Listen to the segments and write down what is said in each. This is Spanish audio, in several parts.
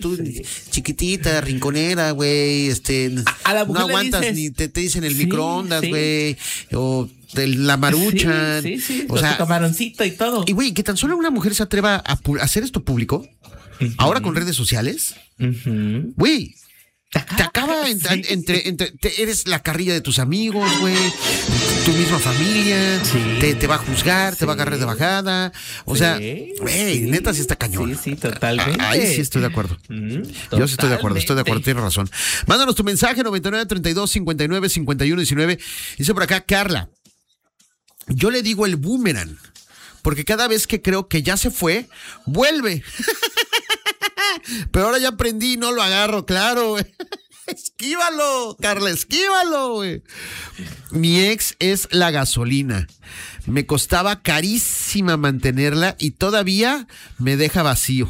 tú chiquitita, rinconera, güey, A la no mujer le aguantas dices, ni te dicen el sí, microondas, sí. güey, o la maruchan. Sí, o con sea, tu camaroncito y todo. y güey, que tan solo una mujer se atreva a hacer esto público, ahora con redes sociales, güey. Te acaba eres la carrilla de tus amigos, güey, tu misma familia, te va a juzgar, te va a agarrar de bajada, o sea, güey, neta sí está cañón. Sí, totalmente. Ahí sí estoy de acuerdo. Yo sí estoy de acuerdo, tienes razón. Mándanos tu mensaje, 9932-595119. Dice por acá, Carla, yo le digo el boomerang, porque cada vez que creo que ya se fue, vuelve. Pero ahora ya aprendí y no lo agarro, claro, güey. Esquívalo, Carla, esquívalo, güey. Mi ex es la gasolina. Me costaba carísima mantenerla y todavía me deja vacío.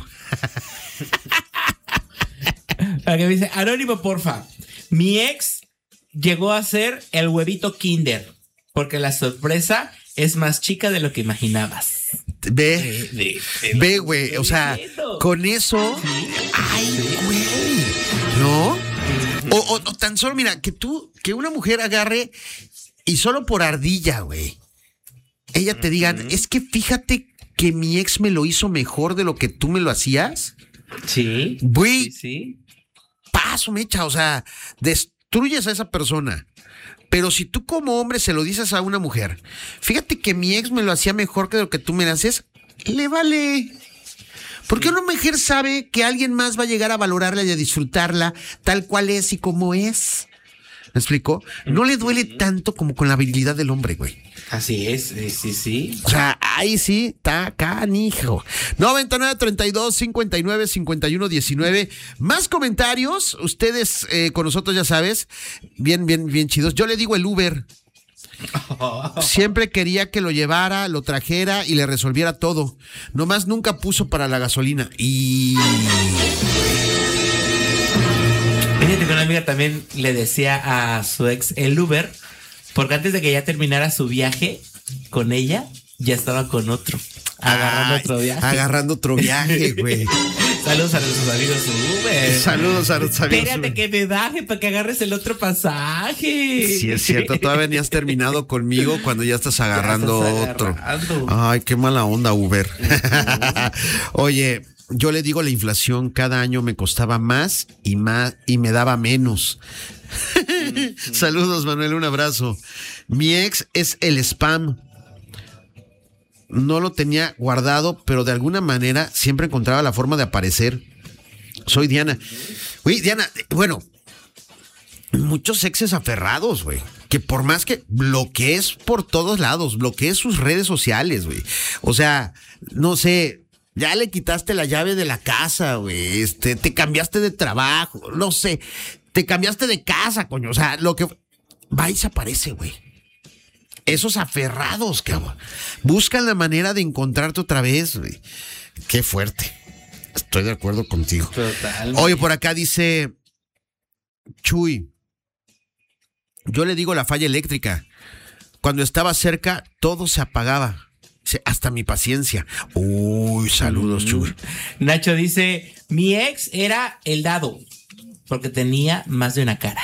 Para que me dice, Anónimo, porfa. Mi ex llegó a ser el huevito Kinder, porque la sorpresa es más chica de lo que imaginabas. Ve, güey, o sea, con eso, ay, güey, ¿no? O tan solo, mira, que una mujer agarre y solo por ardilla, güey, ella te digan, es que fíjate que mi ex me lo hizo mejor de lo que tú me lo hacías. Sí. Güey, Sí. paso, mecha, o sea, destruyes a esa persona. Pero si tú como hombre se lo dices a una mujer, fíjate que mi ex me lo hacía mejor que lo que tú me lo haces, le vale. Porque una mujer sabe que alguien más va a llegar a valorarla y a disfrutarla tal cual es y como es. ¿Me explico? No le duele tanto como con la habilidad del hombre, güey. Así es, sí. O sea, ahí sí, está canijo. 9932-595119. Más comentarios, ustedes con nosotros, ya sabes, bien chidos. Yo le digo el Uber. Siempre quería que lo llevara, lo trajera y le resolviera todo. Nomás nunca puso para la gasolina. Y fíjate que una amiga también le decía a su ex el Uber, porque antes de que ya terminara su viaje con ella, ya estaba con otro. Agarrando otro viaje, güey. Saludos a nuestros amigos Uber. Saludos a nuestros amigos. Espérate que me baje para que agarres el otro pasaje. Sí, es cierto. Todavía ni has terminado conmigo cuando ya estás agarrando otro. Ay, qué mala onda, Uber. Oye, yo le digo la inflación, cada año me costaba más y me daba menos. Saludos, Manuel, un abrazo. Mi ex es el spam. No lo tenía guardado, pero de alguna manera siempre encontraba la forma de aparecer. Soy Diana. Güey, Diana, bueno, muchos exes aferrados, güey, que por más que bloquees por todos lados, bloquees sus redes sociales, güey. O sea, no sé, ya le quitaste la llave de la casa, güey, te cambiaste de trabajo, no sé, te cambiaste de casa, coño. O sea, lo que va y se aparece, güey. Esos aferrados, cabrón, buscan la manera de encontrarte otra vez, güey. Qué fuerte. Estoy de acuerdo contigo. Totalmente. Oye, por acá dice Chuy, yo le digo la falla eléctrica. Cuando estaba cerca, todo se apagaba. Dice, hasta mi paciencia. Uy, saludos, Chuy. Nacho dice, mi ex era el dado, porque tenía más de una cara.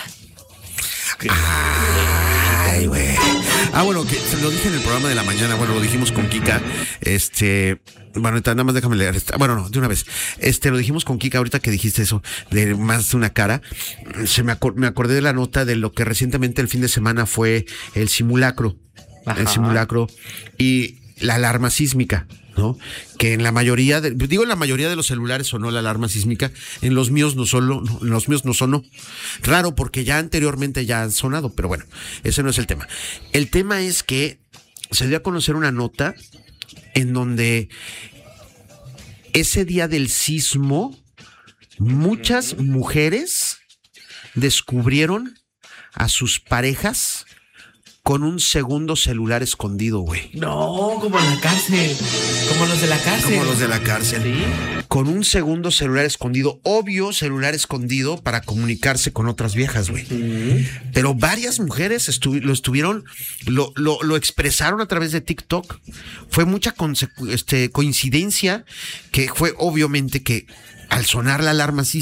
Ay, güey. Bueno, que lo dije en el programa de la mañana, bueno, lo dijimos con Kika, bueno, nada más déjame leer, bueno, no, de una vez, lo dijimos con Kika ahorita que dijiste eso, de más de una cara, me acordé de la nota de lo que recientemente el fin de semana fue el simulacro. Ajá. El simulacro y la alarma sísmica, ¿no? Que en la mayoría de los celulares sonó la alarma sísmica, en los míos no sonó. Raro, porque ya anteriormente ya han sonado, pero bueno, ese no es el tema. El tema es que se dio a conocer una nota en donde ese día del sismo muchas mujeres descubrieron a sus parejas con un segundo celular escondido, güey. No, como en la cárcel. Como los de la cárcel. Como los de la cárcel. ¿Sí? Con un segundo celular escondido. Obvio, celular escondido para comunicarse con otras viejas, güey. Pero varias mujeres lo expresaron a través de TikTok. Fue mucha coincidencia que fue obviamente que al sonar la alarma